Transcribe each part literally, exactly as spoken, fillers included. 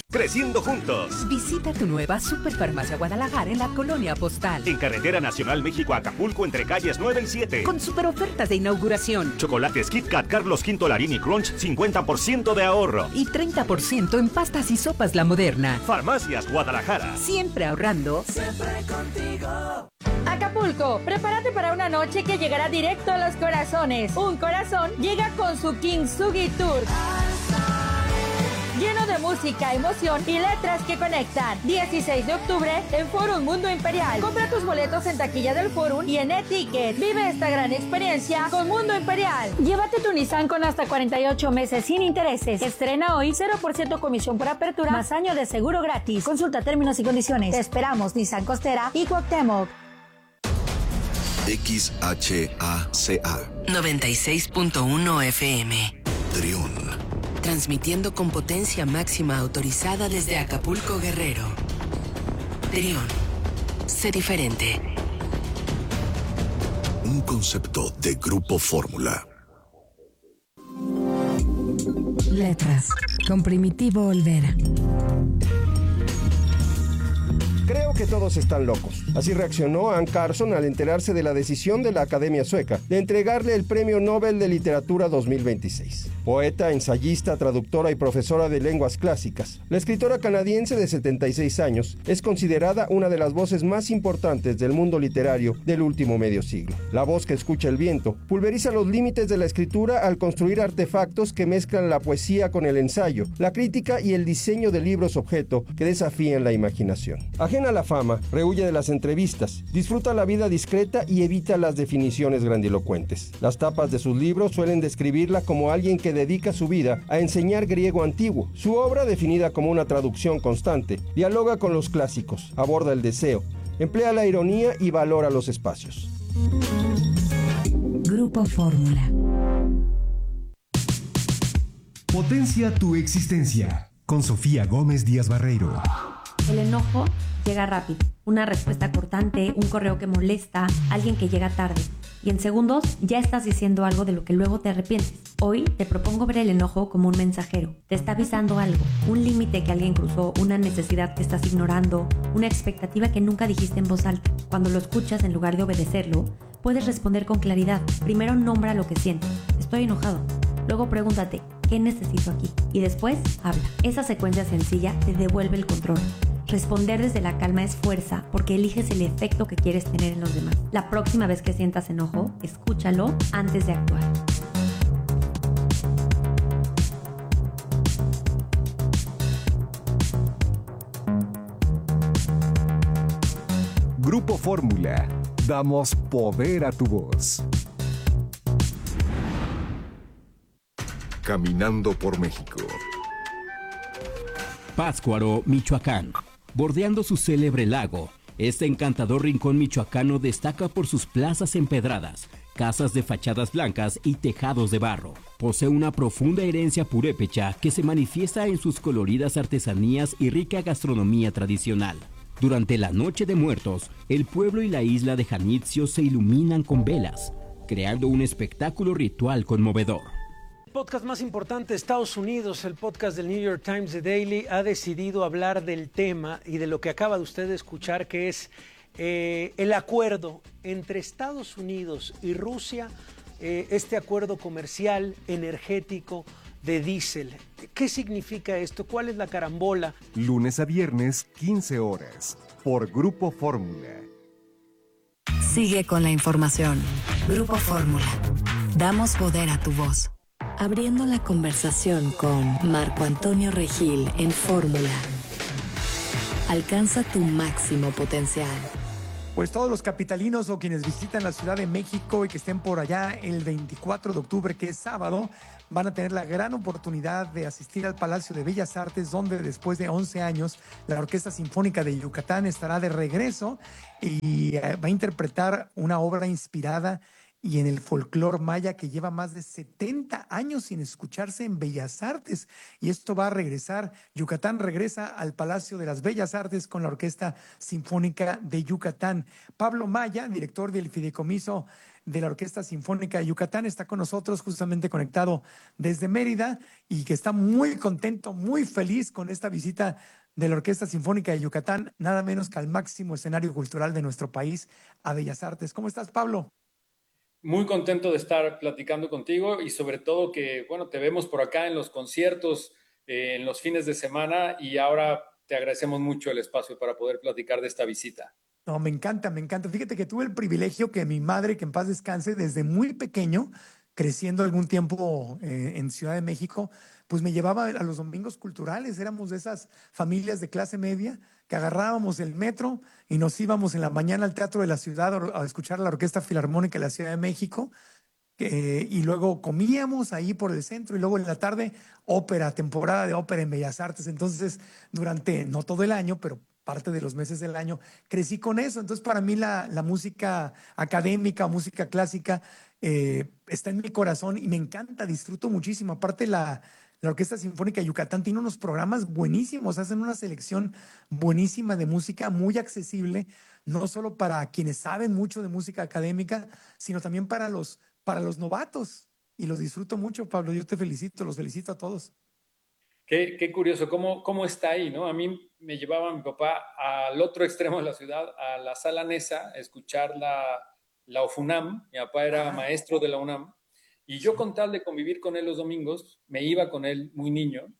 Creciendo juntos. Visita tu nueva Superfarmacia Guadalajara en la Colonia Postal. En Carretera Nacional México-Acapulco entre calles nueve y siete. Con super ofertas de inauguración. Chocolates Kit Kat Carlos V Larini Crunch, cincuenta por ciento de ahorro. Y treinta por ciento en pastas y sopas La Moderna. Farmacias Guadalajara. Siempre ahorrando. Siempre contigo. Acapulco, prepárate para una noche que llegará directo a los corazones. Un corazón llega con su Kintsugi Tour. Lleno de música, emoción y letras que conectan. dieciséis de octubre en Forum Mundo Imperial. Compra tus boletos en taquilla del Forum y en e-ticket. Vive esta gran experiencia con Mundo Imperial. Llévate tu Nissan con hasta cuarenta y ocho meses sin intereses. Estrena hoy cero por ciento comisión por apertura, más año de seguro gratis. Consulta términos y condiciones. Te esperamos, Nissan Costera y Cuauhtémoc. X H A C A noventa y seis punto uno F M. Trión. Transmitiendo con potencia máxima autorizada desde Acapulco, Guerrero. Trión. Sé diferente. Un concepto de Grupo Fórmula. Letras. Con Primitivo Olvera. Creo que todos están locos. Así reaccionó Anne Carson al enterarse de la decisión de la Academia Sueca de entregarle el Premio Nobel de Literatura dos mil veintiséis. Poeta, ensayista, traductora y profesora de lenguas clásicas, la escritora canadiense de setenta y seis años es considerada una de las voces más importantes del mundo literario del último medio siglo. La voz que escucha el viento pulveriza los límites de la escritura al construir artefactos que mezclan la poesía con el ensayo, la crítica y el diseño de libros objeto que desafían la imaginación. Ajena a la fama, rehuye de las entrevistas, disfruta la vida discreta y evita las definiciones grandilocuentes. Las tapas de sus libros suelen describirla como alguien que dedica su vida a enseñar griego antiguo. Su obra, definida como una traducción constante, dialoga con los clásicos, aborda el deseo, emplea la ironía y valora los espacios. Grupo Fórmula. Potencia tu existencia con Sofía Gómez Díaz Barreiro. El enojo llega rápido. Una respuesta cortante, un correo que molesta, alguien que llega tarde. Y en segundos ya estás diciendo algo de lo que luego te arrepientes. Hoy te propongo ver el enojo como un mensajero. Te está avisando algo, un límite que alguien cruzó, una necesidad que estás ignorando, una expectativa que nunca dijiste en voz alta. Cuando lo escuchas, en lugar de obedecerlo, puedes responder con claridad. Primero nombra lo que sientes. Estoy enojado. Luego pregúntate, ¿qué necesito aquí? Y después habla. Esa secuencia sencilla te devuelve el control. Responder desde la calma es fuerza porque eliges el efecto que quieres tener en los demás. La próxima vez que sientas enojo, escúchalo antes de actuar. Grupo Fórmula. Damos poder a tu voz. Caminando por México. Pátzcuaro, Michoacán. Bordeando su célebre lago, este encantador rincón michoacano destaca por sus plazas empedradas, casas de fachadas blancas y tejados de barro. Posee una profunda herencia purépecha que se manifiesta en sus coloridas artesanías y rica gastronomía tradicional. Durante la Noche de Muertos, el pueblo y la isla de Janitzio se iluminan con velas, creando un espectáculo ritual conmovedor. El podcast más importante de Estados Unidos, el podcast del New York Times The Daily, ha decidido hablar del tema y de lo que acaba de usted de escuchar, que es eh, el acuerdo entre Estados Unidos y Rusia, eh, este acuerdo comercial, energético, de diésel. ¿Qué significa esto? ¿Cuál es la carambola? Lunes a viernes, quince horas, por Grupo Fórmula. Sigue con la información. Grupo Fórmula. Damos poder a tu voz. Abriendo la conversación con Marco Antonio Regil en Fórmula. Alcanza tu máximo potencial. Pues todos los capitalinos o quienes visitan la Ciudad de México y que estén por allá el veinticuatro de octubre, que es sábado, van a tener la gran oportunidad de asistir al Palacio de Bellas Artes, donde después de once años la Orquesta Sinfónica de Yucatán estará de regreso y va a interpretar una obra inspirada y en el folclore maya que lleva más de setenta años sin escucharse en Bellas Artes. Y esto va a regresar. Yucatán regresa al Palacio de las Bellas Artes con la Orquesta Sinfónica de Yucatán. Pablo Maya, director del Fideicomiso de la Orquesta Sinfónica de Yucatán. Está con nosotros justamente conectado desde Mérida y que está muy contento, muy feliz con esta visita de la Orquesta Sinfónica de Yucatán, nada menos que al máximo escenario cultural de nuestro país, a Bellas Artes. ¿Cómo estás, Pablo? Muy contento de estar platicando contigo y sobre todo que, bueno, te vemos por acá en los conciertos, eh, en los fines de semana y ahora te agradecemos mucho el espacio para poder platicar de esta visita. No, me encanta, me encanta. Fíjate que tuve el privilegio que mi madre, que en paz descanse, desde muy pequeño, creciendo algún tiempo eh, en Ciudad de México, pues me llevaba a los domingos culturales. Éramos de esas familias de clase media que agarrábamos el metro y nos íbamos en la mañana al Teatro de la Ciudad a escuchar la Orquesta Filarmónica de la Ciudad de México. Eh, y luego comíamos ahí por el centro y luego en la tarde ópera, temporada de ópera en Bellas Artes. Entonces, durante, no todo el año, pero parte de los meses del año, crecí con eso. Entonces, para mí la, la música académica, música clásica, eh, está en mi corazón y me encanta, disfruto muchísimo. Aparte, la, la Orquesta Sinfónica de Yucatán tiene unos programas buenísimos, hacen una selección buenísima de música, muy accesible, no solo para quienes saben mucho de música académica, sino también para los, para los novatos. Y los disfruto mucho, Pablo. Yo te felicito, los felicito a todos. Qué, qué curioso, ¿cómo, cómo está ahí, ¿no? A mí me llevaba mi papá al otro extremo de la ciudad, a la Sala Nesa, a escuchar la, la UFUNAM. Mi papá era maestro de la UNAM. Y yo, con tal de convivir con él los domingos, me iba con él muy niño.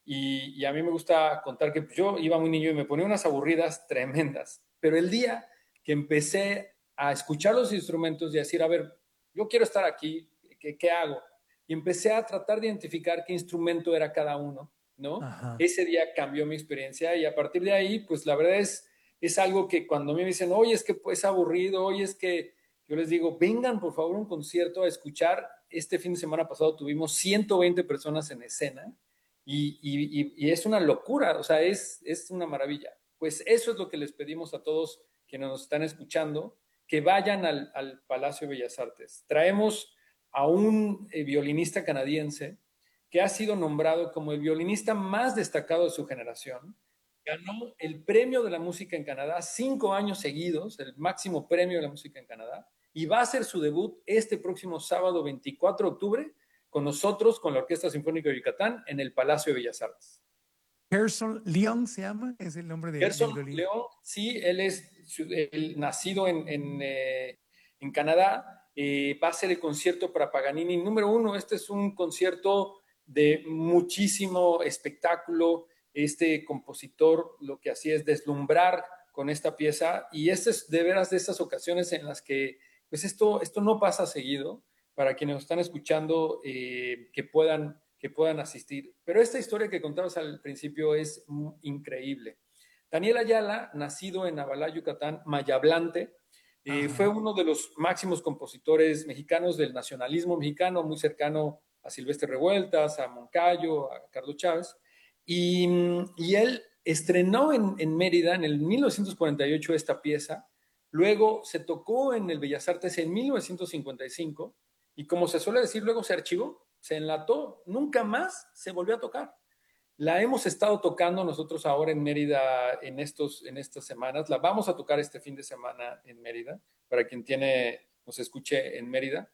Y, y a mí me gusta contar que yo iba muy niño y me ponía unas aburridas tremendas. Pero el día que empecé a escuchar los instrumentos y a decir, a ver, yo quiero estar aquí, ¿qué, qué hago? Y empecé a tratar de identificar qué instrumento era cada uno, ¿no? Ajá. Ese día cambió mi experiencia y a partir de ahí, pues la verdad es, es algo que cuando me dicen, oye, es que es aburrido, oye, es que yo les digo, vengan por favor a un concierto a escuchar. Este fin de semana pasado tuvimos ciento veinte personas en escena y, y, y es una locura, o sea, es, es una maravilla. Pues eso es lo que les pedimos a todos quienes nos están escuchando, que vayan al, al Palacio de Bellas Artes. Traemos a un eh, violinista canadiense que ha sido nombrado como el violinista más destacado de su generación. Ganó el premio de la música en Canadá cinco años seguidos, el máximo premio de la música en Canadá, y va a hacer su debut este próximo sábado veinticuatro de octubre con nosotros, con la Orquesta Sinfónica de Yucatán, en el Palacio de Bellas Artes. Gerson Leon se llama, es el nombre de Gerson Leon, sí, él es él, nacido en, en, eh, en Canadá. Eh, va a ser el concierto para Paganini número uno. Este es un concierto de muchísimo espectáculo. Este compositor lo que hacía es deslumbrar con esta pieza y este es de veras de estas ocasiones en las que pues esto, esto no pasa seguido para quienes nos están escuchando eh, que, puedan, que puedan asistir. Pero esta historia que contabas al principio es increíble. Daniel Ayala, nacido en Abalá, Yucatán, mayablante, eh, fue uno de los máximos compositores mexicanos del nacionalismo mexicano, muy cercano a Silvestre Revueltas, a Moncayo, a Carlos Chávez. Y, y él estrenó en, en Mérida en el mil novecientos cuarenta y ocho esta pieza, luego se tocó en el Bellas Artes en mil novecientos cincuenta y cinco y como se suele decir, luego se archivó, se enlató, nunca más se volvió a tocar. La hemos estado tocando nosotros ahora en Mérida en, estos, en estas semanas, la vamos a tocar este fin de semana en Mérida, para quien tiene, nos escuche en Mérida,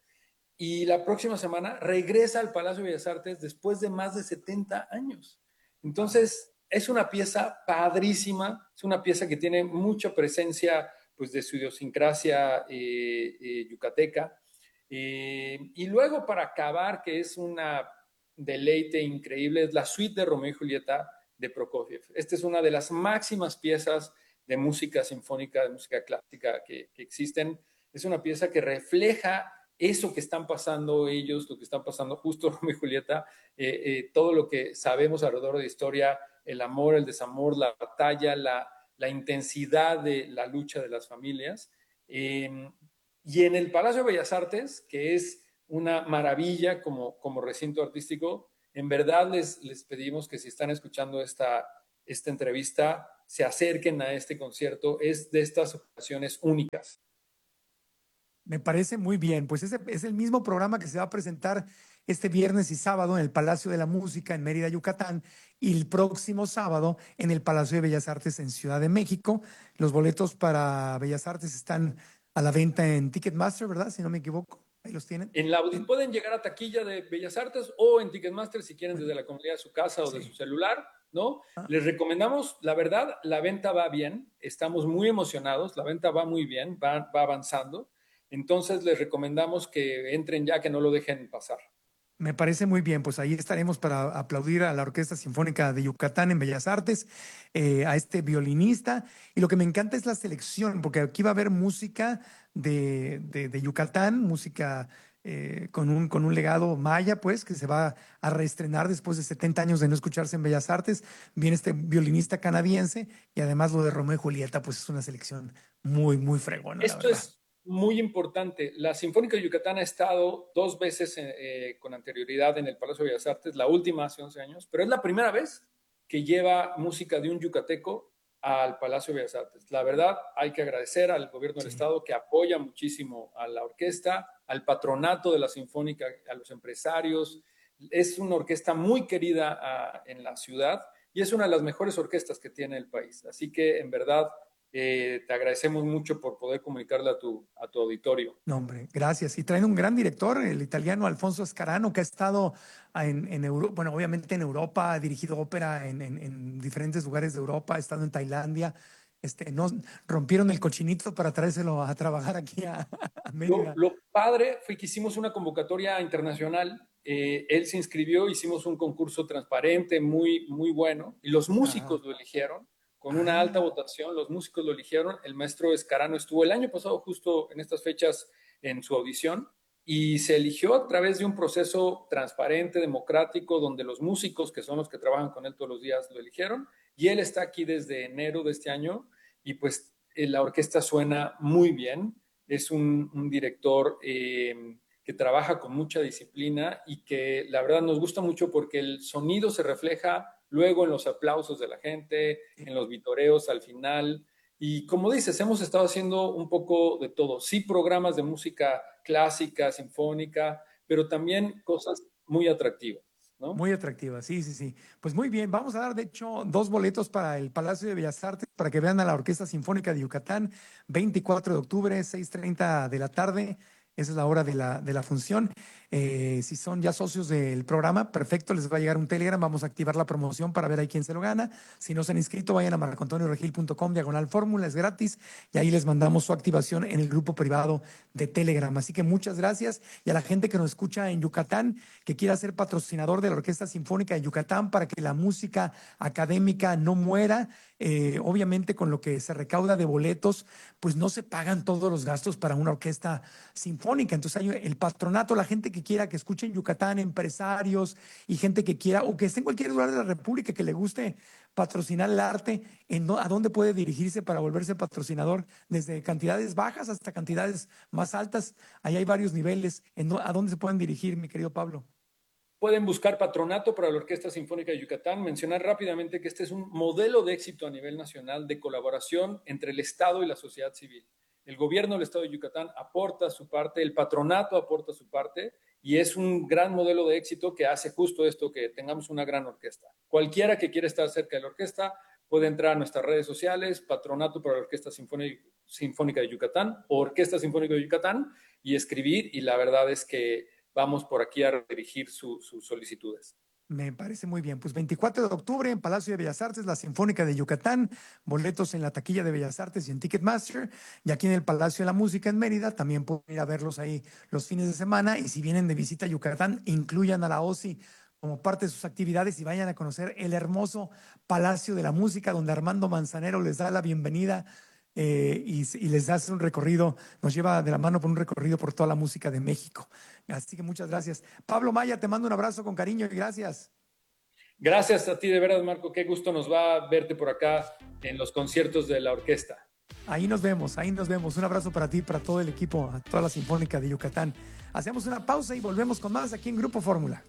y la próxima semana regresa al Palacio de Bellas Artes después de más de setenta años. Entonces, es una pieza padrísima, es una pieza que tiene mucha presencia pues, de su idiosincrasia eh, eh, yucateca. Eh, y luego, para acabar, que es una deleite increíble, es la suite de Romeo y Julieta de Prokofiev. Esta es una de las máximas piezas de música sinfónica, de música clásica que, que existen. Es una pieza que refleja eso que están pasando ellos, lo que están pasando justo Romeo y Julieta, eh, eh, todo lo que sabemos alrededor de la historia, el amor, el desamor, la batalla, la, la intensidad de la lucha de las familias. Eh, y en el Palacio de Bellas Artes, que es una maravilla como, como recinto artístico, en verdad les, les pedimos que si están escuchando esta, esta entrevista, se acerquen a este concierto. Es de estas ocasiones únicas. Me parece muy bien. Pues ese es el mismo programa que se va a presentar este viernes y sábado en el Palacio de la Música en Mérida, Yucatán, y el próximo sábado en el Palacio de Bellas Artes en Ciudad de México. Los boletos para Bellas Artes están a la venta en Ticketmaster, ¿verdad? Si no me equivoco. Ahí los tienen. En la, pueden llegar a taquilla de Bellas Artes o en Ticketmaster si quieren desde la comunidad de su casa o sí. de su celular, ¿no? Ah. Les recomendamos, la verdad, la venta va bien, estamos muy emocionados, la venta va muy bien, va, va avanzando, entonces les recomendamos que entren ya, que no lo dejen pasar. Me parece muy bien, pues ahí estaremos para aplaudir a la Orquesta Sinfónica de Yucatán en Bellas Artes, eh, a este violinista, y lo que me encanta es la selección, porque aquí va a haber música de, de, de Yucatán, música eh, con, un, con un legado maya, pues, que se va a reestrenar después de setenta años de no escucharse en Bellas Artes. Viene este violinista canadiense, y además lo de Romeo y Julieta, pues es una selección muy, muy fregona. Esto es muy importante. La Sinfónica de Yucatán ha estado dos veces eh, con anterioridad en el Palacio de Bellas Artes, la última hace once años, pero es la primera vez que lleva música de un yucateco al Palacio de Bellas Artes. La verdad, hay que agradecer al gobierno del sí. estado que apoya muchísimo a la orquesta, al patronato de la Sinfónica, a los empresarios. Es una orquesta muy querida a, en la ciudad y es una de las mejores orquestas que tiene el país. Así que, en verdad, Eh, te agradecemos mucho por poder comunicarle a tu, a tu auditorio. No, hombre, gracias. Y traen un gran director, el italiano Alfonso Ascarano, que ha estado en, en Europa, bueno, obviamente en Europa, ha dirigido ópera en, en, en diferentes lugares de Europa, ha estado en Tailandia. Este, no, rompieron el cochinito para traérselo a trabajar aquí a, a Mérida. Lo, lo padre fue que hicimos una convocatoria internacional. Eh, él se inscribió, hicimos un concurso transparente, muy, muy bueno, y los músicos ah. lo eligieron. Con una alta votación, los músicos lo eligieron. El maestro Escarano estuvo el año pasado justo en estas fechas en su audición y se eligió a través de un proceso transparente, democrático, donde los músicos, que son los que trabajan con él todos los días, lo eligieron. Y él está aquí desde enero de este año y pues la orquesta suena muy bien. Es un, un director eh, que trabaja con mucha disciplina y que la verdad nos gusta mucho porque el sonido se refleja luego en los aplausos de la gente, en los vitoreos al final. Y como dices, hemos estado haciendo un poco de todo. Sí, programas de música clásica, sinfónica, pero también cosas muy atractivas, ¿no? Muy atractivas, sí, sí, sí. Pues muy bien, vamos a dar, de hecho, dos boletos para el Palacio de Bellas Artes para que vean a la Orquesta Sinfónica de Yucatán, veinticuatro de octubre, seis treinta de la tarde. Esa es la hora de la, de la función. Eh, si son ya socios del programa, perfecto, les va a llegar un Telegram. Vamos a activar la promoción para ver a quién se lo gana. Si no se han inscrito, vayan a marcoantonioregil punto com, diagonal fórmula, es gratis. Y ahí les mandamos su activación en el grupo privado de Telegram. Así que muchas gracias. Y a la gente que nos escucha en Yucatán, que quiera ser patrocinador de la Orquesta Sinfónica de Yucatán para que la música académica no muera. Eh, obviamente con lo que se recauda de boletos, pues no se pagan todos los gastos para una orquesta sinfónica. Entonces hay el patronato, la gente que quiera que escuche en Yucatán, empresarios y gente que quiera o que esté en cualquier lugar de la República que le guste patrocinar el arte, en no, a dónde puede dirigirse para volverse patrocinador, desde cantidades bajas hasta cantidades más altas. Ahí hay varios niveles. En no, ¿A dónde se pueden dirigir, mi querido Pablo? Pueden buscar patronato para la Orquesta Sinfónica de Yucatán. Mencionar rápidamente que este es un modelo de éxito a nivel nacional de colaboración entre el Estado y la sociedad civil. El gobierno del Estado de Yucatán aporta su parte, el patronato aporta su parte y es un gran modelo de éxito que hace justo esto, que tengamos una gran orquesta. Cualquiera que quiera estar cerca de la orquesta puede entrar a nuestras redes sociales, Patronato para la Orquesta Sinfónica de Yucatán o Orquesta Sinfónica de Yucatán, y escribir, y la verdad es que vamos por aquí a redirigir su, sus solicitudes. Me parece muy bien. Pues veinticuatro de octubre en Palacio de Bellas Artes, la Sinfónica de Yucatán, boletos en la taquilla de Bellas Artes y en Ticketmaster, y aquí en el Palacio de la Música en Mérida, también pueden ir a verlos ahí los fines de semana, y si vienen de visita a Yucatán, incluyan a la O S I como parte de sus actividades y vayan a conocer el hermoso Palacio de la Música, donde Armando Manzanero les da la bienvenida eh, y, y les hace un recorrido, nos lleva de la mano por un recorrido por toda la música de México. Así que muchas gracias. Pablo Maya, te mando un abrazo con cariño y gracias. Gracias a ti, de verdad, Marco. Qué gusto nos va verte por acá en los conciertos de la orquesta. Ahí nos vemos, ahí nos vemos. Un abrazo para ti, para todo el equipo, a toda la Sinfónica de Yucatán. Hacemos una pausa y volvemos con más aquí en Grupo Fórmula.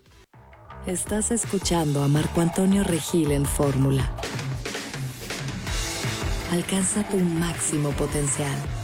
Estás escuchando a Marco Antonio Regil en Fórmula. Alcanza tu máximo potencial.